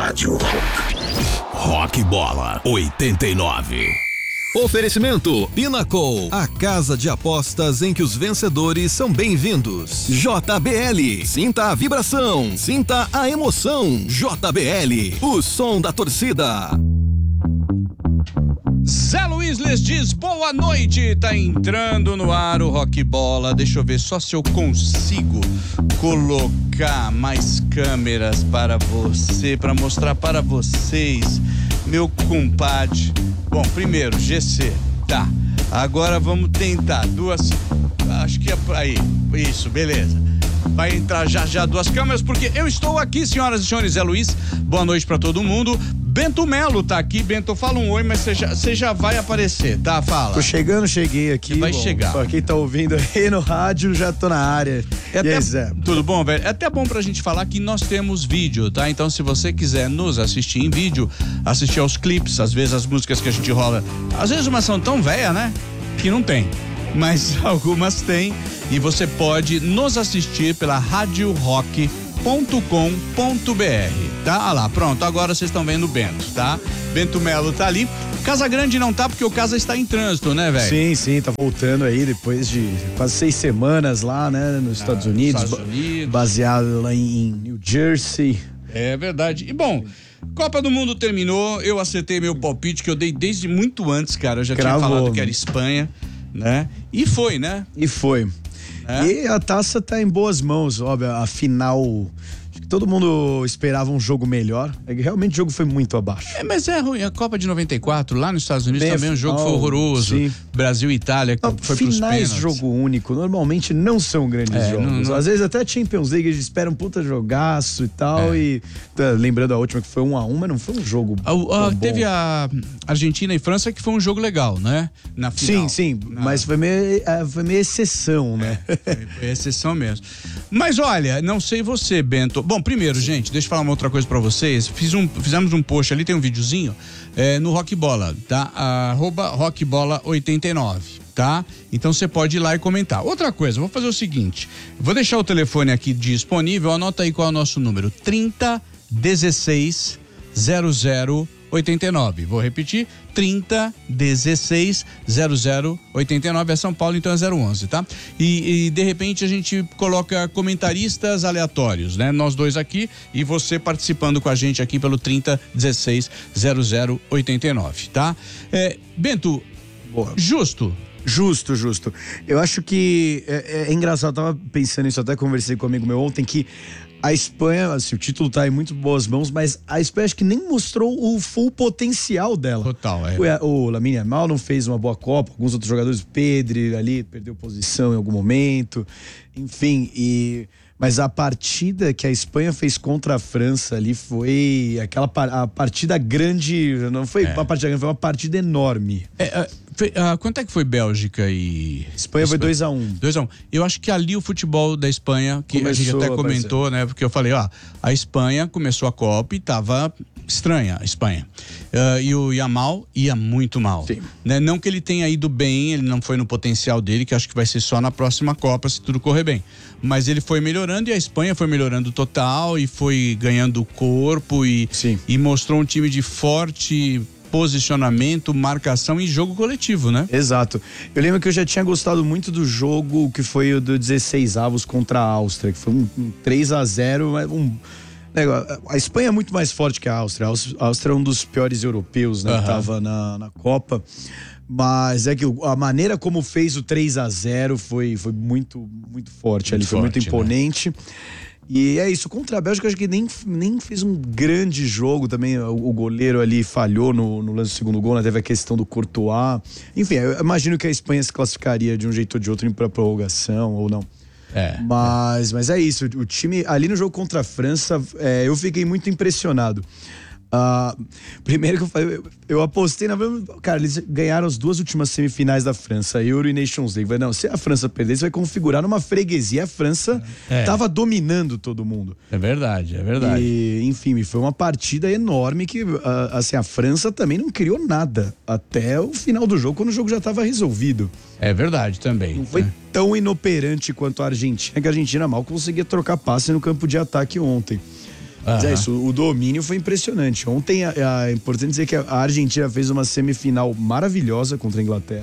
Rádio Rock Bola 89. Oferecimento Pinnacle, a casa de apostas em que os vencedores são bem-vindos. JBL, sinta a vibração, sinta a emoção. JBL, o som da torcida. Zé Luiz lhes diz boa noite, tá entrando no ar o Rock Bola. Deixa eu ver só se eu consigo colocar mais câmeras para você, para mostrar para vocês, meu compadre. Bom, primeiro, GC, tá, agora vamos tentar acho que é aí, isso, beleza. Vai entrar já duas câmeras, porque eu estou aqui, senhoras e senhores. Zé Luiz, boa noite pra todo mundo. Bento Melo tá aqui. Bento, fala um oi, mas você já vai aparecer, tá? Fala. Tô chegando, cheguei aqui. Vai chegar. Pra quem tá ouvindo aí no rádio, já tô na área. Tudo bom, velho? É até bom pra gente falar que nós temos vídeo, tá? Então, se você quiser nos assistir em vídeo, assistir aos clipes, às vezes as músicas que a gente rola, às vezes umas são tão velhas, né? Que não tem. Mas algumas tem. E você pode nos assistir pela radiorock.com.br, tá? Ah lá, pronto, agora vocês estão vendo o Bento, tá? Bento Melo tá ali. Casa Grande não tá, porque o Casa está em trânsito, né, velho? Sim, tá voltando aí depois de quase 6 semanas lá, né, nos Estados Unidos, baseado lá em New Jersey. É verdade. E bom, Copa do Mundo terminou, eu acertei meu palpite que eu dei desde muito antes, cara. Eu já tinha falado que era Espanha, né? E foi, né? E a taça tá em boas mãos, óbvio, a final. Acho que todo mundo esperava um jogo melhor. Realmente o jogo foi muito abaixo. Mas é ruim. A Copa de 94, lá nos Estados Unidos, também o jogo foi horroroso. Sim. Brasil e Itália, que foi pros pênaltis. Jogo único, normalmente não são grandes jogos. Às vezes até Champions League, eles esperam um puta jogaço e tal. E lembrando a última que foi 1-1, mas não foi um jogo teve a Argentina e França, que foi um jogo legal, né? Na final. Sim, mas foi meio exceção, né? Foi exceção mesmo. Mas olha, não sei você, Bento. Bom, primeiro, gente, deixa eu falar uma outra coisa pra vocês. Fizemos um post ali, tem um videozinho no Rock Bola, tá? @rockbola89, tá? Então você pode ir lá e comentar. Outra coisa, vou fazer o seguinte, vou deixar o telefone aqui disponível, anota aí qual é o nosso número, 30 16 00 89. Vou repetir, 30 16 00 89 é São Paulo, então é 011, tá? E de repente a gente coloca comentaristas aleatórios, né? Nós dois aqui e você participando com a gente aqui pelo 30 16 00 89, tá? Bento, boa. Justo. Eu acho que é engraçado, eu tava pensando nisso, até conversei com um amigo meu ontem, que a Espanha, assim, o título tá em muito boas mãos, mas a Espanha acho que nem mostrou o full potencial dela. Total, O Lamine Yamal não fez uma boa Copa, alguns outros jogadores, Pedri ali, perdeu posição em algum momento, enfim, mas a partida que a Espanha fez contra a França ali foi a partida grande, não foi uma partida grande, foi uma partida enorme. Quanto é que foi Bélgica e... Espanha foi 2-1. 2-1. Eu acho que ali o futebol da Espanha, que a gente até comentou, né? Porque eu falei, a Espanha começou a Copa e tava estranha, a Espanha. E o Yamal ia muito mal. Né? Não que ele tenha ido bem, ele não foi no potencial dele, que acho que vai ser só na próxima Copa, se tudo correr bem. Mas ele foi melhorando e a Espanha foi melhorando total e foi ganhando corpo e mostrou um time de forte posicionamento, marcação e jogo coletivo, né? Exato. Eu lembro que eu já tinha gostado muito do jogo que foi o do 16avos contra a Áustria, que foi um 3-0, a Espanha é muito mais forte que a Áustria. A Áustria é um dos piores europeus, né? Que tava na Copa. Mas é que a maneira como fez o 3-0 foi muito, muito forte ali, foi muito imponente. Né? E é isso, contra a Bélgica, acho que nem fez um grande jogo também. O goleiro ali falhou no lance do segundo gol, né? Teve a questão do Courtois. Enfim, eu imagino que a Espanha se classificaria de um jeito ou de outro para prorrogação ou não. Mas é isso, o time ali no jogo contra a França, eu fiquei muito impressionado. Primeiro que eu apostei cara, eles ganharam as 2 últimas semifinais da França, Euro e Nations League. Não, se a França perder, você vai configurar numa freguesia. A França tava dominando todo mundo. É verdade. E, enfim, foi uma partida enorme que, assim, a França também não criou nada até o final do jogo, quando o jogo já estava resolvido. É verdade também. Não foi tão inoperante quanto a Argentina, que a Argentina mal conseguia trocar passe no campo de ataque ontem. Mas é isso, o domínio foi impressionante. Ontem, é importante dizer que a Argentina fez uma semifinal maravilhosa contra a Inglaterra.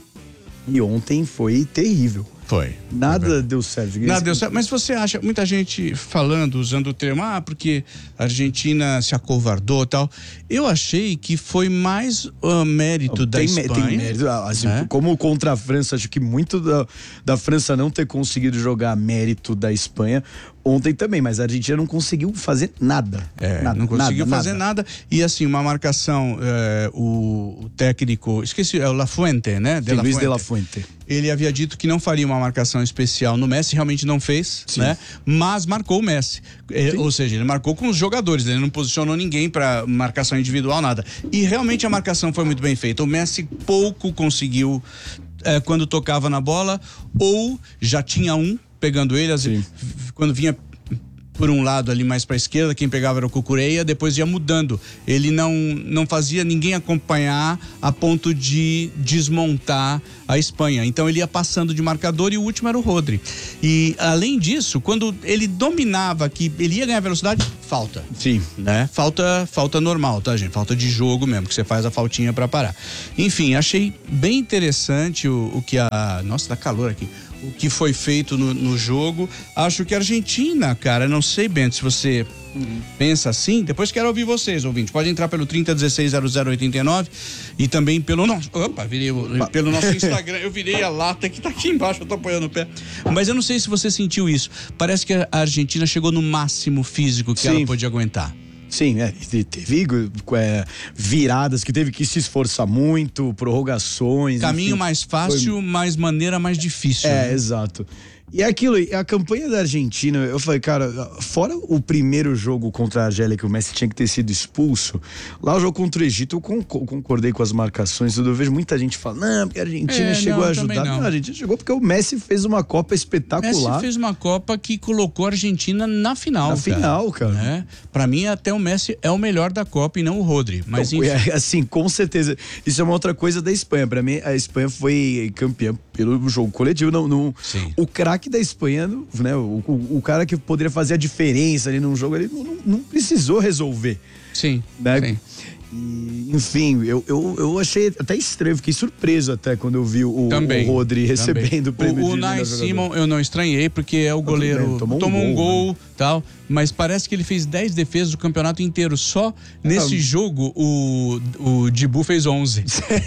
E ontem foi terrível. Foi. Nada deu certo. Nada deu certo. Mas você acha, muita gente falando, usando o termo, porque a Argentina se acovardou e tal. Eu achei que foi mais mérito da Espanha. Tem mérito. Assim, como contra a França, acho que muito da França não ter conseguido jogar mérito da Espanha. Ontem também, mas a Argentina não conseguiu fazer nada. Não conseguiu fazer nada. E assim, uma marcação, o técnico, esqueci, é o Lafuente, né? Luiz de la Fuente. Ele havia dito que não faria uma marcação especial no Messi, realmente não fez, né? Mas marcou o Messi. Ou seja, ele marcou com os jogadores, ele não posicionou ninguém para marcação individual, nada. E realmente a marcação foi muito bem feita. O Messi pouco conseguiu quando tocava na bola, ou já tinha pegando ele, quando vinha por um lado ali mais para a esquerda, quem pegava era o Cucurella, depois ia mudando. Ele não fazia ninguém acompanhar a ponto de desmontar a Espanha. Então ele ia passando de marcador e o último era o Rodri. E além disso, quando ele dominava que ele ia ganhar velocidade, falta. Sim. Né? Falta normal, tá, gente? Falta de jogo mesmo, que você faz a faltinha para parar. Enfim, achei bem interessante o que Nossa, tá calor aqui. O que foi feito no jogo. Acho que a Argentina, cara, não sei, Bento, se você pensa assim. Depois quero ouvir vocês, ouvintes. Pode entrar pelo 30160089 e também pelo nosso... pelo nosso Instagram. Eu virei a lata que tá aqui embaixo, eu tô apoiando o pé. Mas eu não sei se você sentiu isso. Parece que a Argentina chegou no máximo físico que ela podia aguentar. Sim, teve viradas que teve que se esforçar muito, prorrogações. Caminho mais fácil, mas maneira mais difícil. Exato. E aquilo, a campanha da Argentina, eu falei, cara, fora o primeiro jogo contra a Argélia, que o Messi tinha que ter sido expulso, lá o jogo contra o Egito, eu concordei com as marcações, eu vejo muita gente falando, não, porque a Argentina chegou a ajudar. Não, a Argentina chegou porque o Messi fez uma Copa espetacular. Messi fez uma Copa que colocou a Argentina na final. Cara. Pra mim, até o Messi é o melhor da Copa e não o Rodri. Mas enfim. Assim, com certeza. Isso é uma outra coisa da Espanha. Pra mim, a Espanha foi campeã pelo jogo coletivo. O craque da Espanha, né? O cara que poderia fazer a diferença ali num jogo, ele não precisou resolver. Sim. Né? Sim. E, enfim, eu achei até estranho, fiquei surpreso até quando eu vi o Rodri recebendo o prêmio de Unai Simon eu não estranhei, porque é o goleiro, tomou um gol, tal, mas parece que ele fez 10 defesas o campeonato inteiro. Só nesse jogo o Dibu fez 11.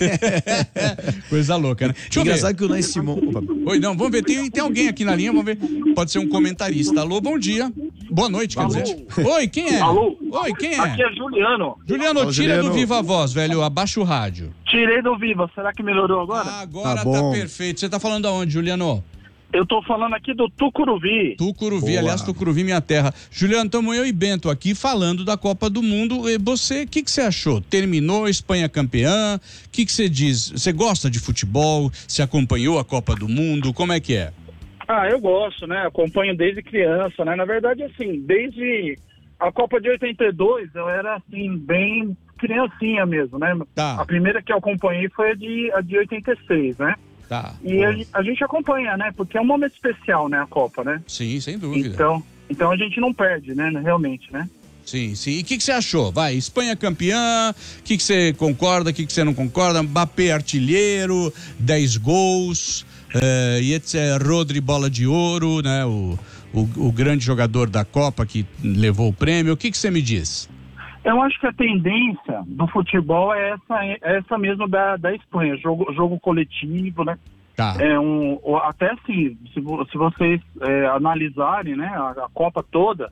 Coisa louca, né? Engraçado que o Unai Simon... Oi, não, vamos ver, tem alguém aqui na linha, vamos ver, pode ser um comentarista. Alô, bom dia. Boa noite, quer dizer. Oi, quem é? Alô? Oi, quem é? Aqui é Juliano. Juliano, tira do Viva Voz, velho, abaixa o rádio. Tirei do Viva, será que melhorou agora? Agora tá perfeito. Você tá falando aonde, Juliano? Eu tô falando aqui do Tucuruvi. Boa. Aliás, Tucuruvi, minha terra. Juliano, estamos eu e Bento aqui falando da Copa do Mundo. E você, o que você achou? Terminou a Espanha campeã? O que você diz? Você gosta de futebol? Você acompanhou a Copa do Mundo? Como é que é? Eu gosto, né? Acompanho desde criança, né? Na verdade, assim, desde a Copa de 82, eu era, assim, bem criancinha mesmo, né? Tá. A primeira que eu acompanhei foi a de 86, né? Tá. E a gente acompanha, né? Porque é um momento especial, né? A Copa, né? Sim, sem dúvida. Então a gente não perde, né? Realmente, né? Sim. E o que você achou? Vai, Espanha campeã, o que você concorda, o que você não concorda? Mbappé artilheiro, 10 gols, e etc. Rodri bola de ouro, né? O grande jogador da Copa que levou o prêmio. O que você me diz? Eu acho que a tendência do futebol é essa mesmo da Espanha, jogo coletivo, né? Tá. Até assim, se vocês analisarem, né, a Copa toda,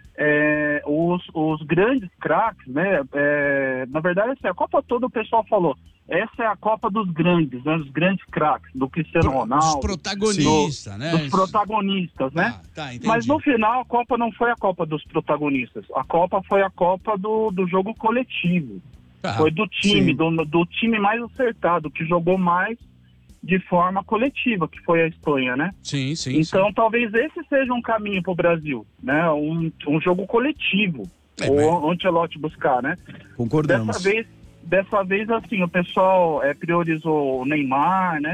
os grandes craques, né, na verdade, assim, a Copa toda o pessoal falou, essa é a Copa dos grandes, né, dos grandes craques, do Cristiano Ronaldo. Dos protagonistas, né? Dos protagonistas, né? Tá, entendi. Mas no final a Copa não foi a Copa dos protagonistas, a Copa foi a Copa do jogo coletivo. Foi do time, do time mais acertado, que jogou mais de forma coletiva, que foi a Espanha, né? Sim. Então talvez esse seja um caminho para o Brasil, né? Um jogo coletivo, o Ancelotti buscar, né? Concordamos. Dessa vez, assim, o pessoal priorizou o Neymar, né?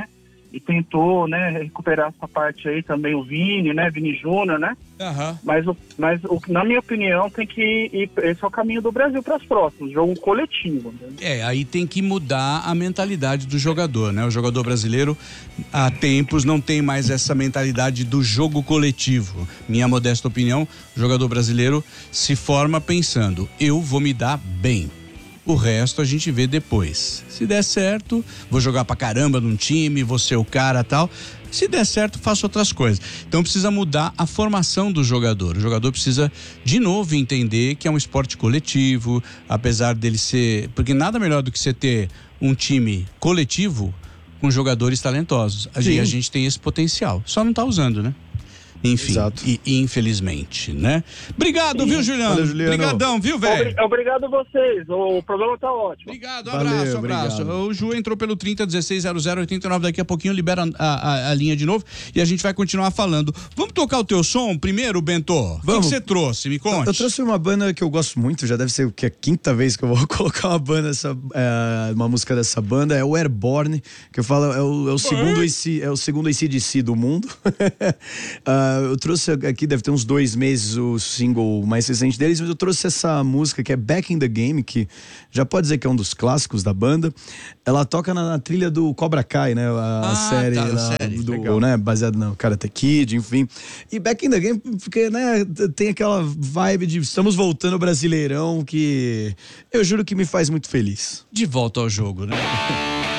e tentou, né, recuperar essa parte aí também o Vini, né, Vini Júnior, né? Uhum. Mas na minha opinião, tem que ir, esse é o caminho do Brasil para as próximas, jogo coletivo. Né? Aí tem que mudar a mentalidade do jogador, né? O jogador brasileiro, há tempos, não tem mais essa mentalidade do jogo coletivo. Minha modesta opinião, o jogador brasileiro se forma pensando, eu vou me dar bem. O resto a gente vê depois. Se der certo, vou jogar pra caramba num time, vou ser o cara tal. Se der certo, faço outras coisas. Então precisa mudar a formação do jogador. O jogador precisa, de novo, entender que é um esporte coletivo, apesar dele ser... Porque nada melhor do que você ter um time coletivo com jogadores talentosos. A gente tem esse potencial, só não tá usando, né? Enfim, infelizmente, né? Obrigado, viu, Juliano? Valeu, Juliano. Obrigadão, viu, velho? Obrigado a vocês, o programa tá ótimo. Obrigado, Valeu, abraço. obrigado. O Ju entrou pelo 30160089, daqui a pouquinho libera a linha de novo e a gente vai continuar falando. Vamos tocar o teu som primeiro, Bento? O que você trouxe? Me conte. Eu trouxe uma banda que eu gosto muito, já deve ser a quinta vez que eu vou colocar uma música dessa banda, é o Airborne, que eu falo, é o segundo AC/DC do mundo. Eu trouxe aqui, deve ter uns 2 meses, o single mais recente deles, mas eu trouxe essa música que é Back in the Game, que já pode dizer que é um dos clássicos da banda. Ela toca na trilha do Cobra Kai, né? A série, né? Baseada no Karate Kid, enfim. E Back in the Game, porque, né, tem aquela vibe de estamos voltando ao Brasileirão, que eu juro que me faz muito feliz. De volta ao jogo, né?